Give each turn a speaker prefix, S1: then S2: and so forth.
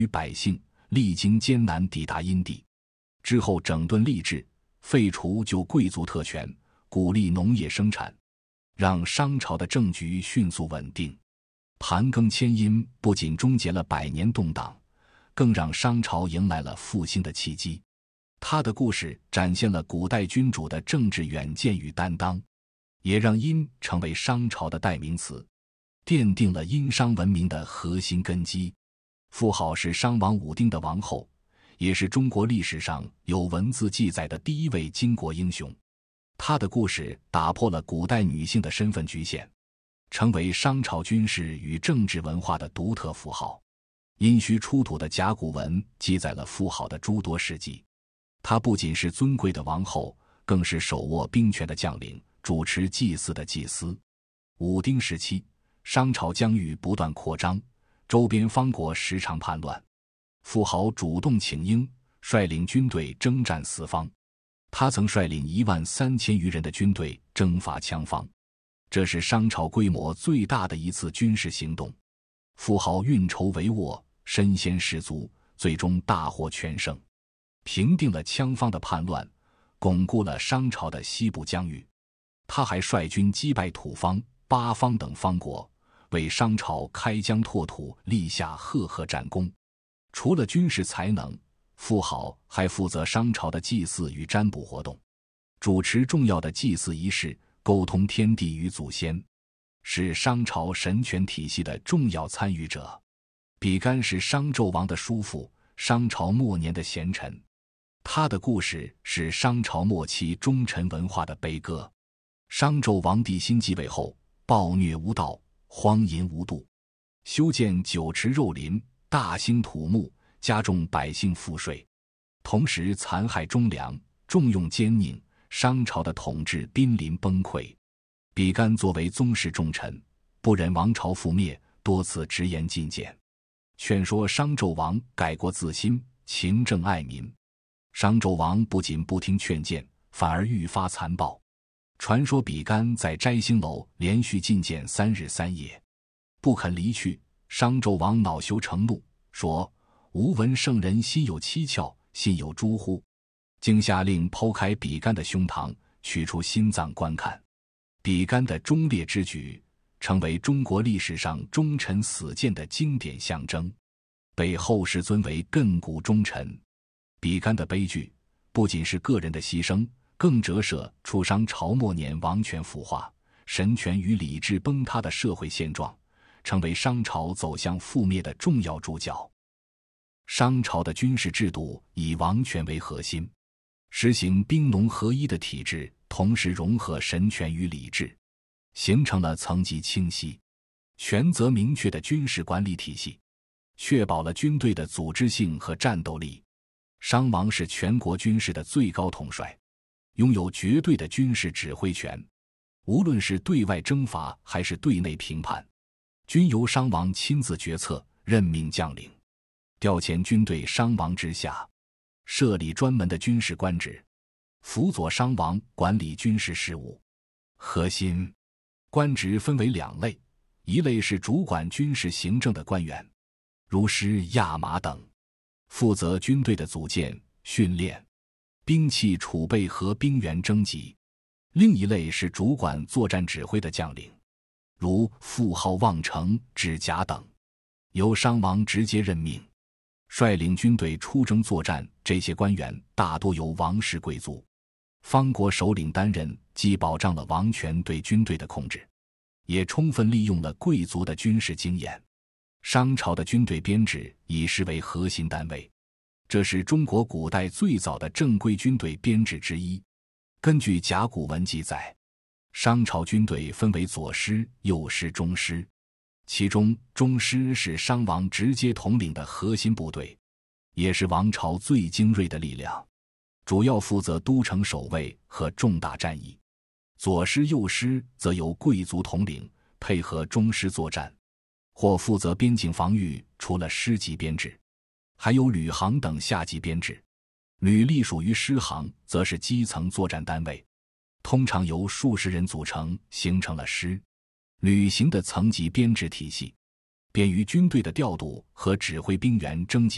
S1: 与百姓，历经艰难抵达阴地。之后整顿吏治，废除旧贵族特权，鼓励农业生产，让商朝的政局迅速稳定。盘庚迁殷不仅终结了100年动荡，更让商朝迎来了复兴的契机。他的故事展现了古代君主的政治远见与担当，也让殷成为商朝的代名词，奠定了殷商文明的核心根基。妇好是商王武丁的王后，也是中国历史上有文字记载的第一位巾帼英雄。她的故事打破了古代女性的身份局限，成为商朝军事与政治文化的独特符号。殷墟出土的甲骨文记载了妇好的诸多事迹。她不仅是尊贵的王后，更是手握兵权的将领，主持祭祀的祭司。武丁时期，商朝疆域不断扩张，周边方国时常叛乱。妇好主动请缨，率领军队征战四方。他曾率领13000余人的军队征伐羌方，这是商朝规模最大的一次军事行动。妇好运筹帷幄，身先士卒，最终大获全胜，平定了羌方的叛乱，巩固了商朝的西部疆域。他还率军击败土方、八方等方国，为商朝开疆拓土立下赫赫战功。除了军事才能，妇好还负责商朝的祭祀与占卜活动，主持重要的祭祀仪式，沟通天地与祖先，是商朝神权体系的重要参与者。比干是商纣王的叔父，商朝末年的贤臣。他的故事是商朝末期忠臣文化的悲歌。商纣王帝辛继位后，暴虐无道，荒淫无度，修建酒池肉林，大兴土木，加重百姓赋税，同时残害忠良，重用奸佞，商朝的统治濒临崩溃。比干作为宗室重臣，不忍王朝覆灭，多次直言进谏，劝说商纣王改过自新，勤政爱民。商纣王不仅不听劝谏，反而愈发残暴。传说比干在摘星楼连续进谏3日3夜，不肯离去。商纣王恼羞成怒，说：“吾闻圣人心有七窍，信有诸乎？”竟下令剖开比干的胸膛，取出心脏观看。比干的忠烈之举，成为中国历史上忠臣死谏的经典象征，被后世尊为亘古忠臣。比干的悲剧不仅是个人的牺牲，更折射出商朝末年王权腐化、神权与礼制崩塌的社会现状，成为商朝走向覆灭的重要主角。商朝的军事制度以王权为核心，实行兵农合一的体制，同时融合神权与礼制，形成了层级清晰、权责明确的军事管理体系，确保了军队的组织性和战斗力。商王是全国军事的最高统帅，拥有绝对的军事指挥权，无论是对外征伐还是对内平叛，均由商王亲自决策，任命将领，调遣军队商王之下，设立专门的军事官职，辅佐商王管理军事事务。核心官职分为2类，一类是主管军事行政的官员，如师、亚马等，负责军队的组建、训练、兵器储备和兵员征集；另一类是主管作战指挥的将领，如傅浩、望城、指甲等，由商王直接任命，率领军队出征作战。这些官员大多由王室贵族、方国首领担任，既保障了王权对军队的控制，也充分利用了贵族的军事经验。商朝的军队编制以师为核心单位，这是中国古代最早的正规军队编制之一。根据甲骨文记载，商朝军队分为左师、右师、中师，其中中师是商王直接统领的核心部队，也是王朝最精锐的力量，主要负责都城守卫和重大战役。左师、右师则由贵族统领，配合中师作战，或负责边境防御。除了师级编制，还有旅行等下级编制。旅隶属于师行，则是基层作战单位，通常由数十人组成，形成了师、旅行的层级编制体系，便于军队的调度和指挥兵员征集。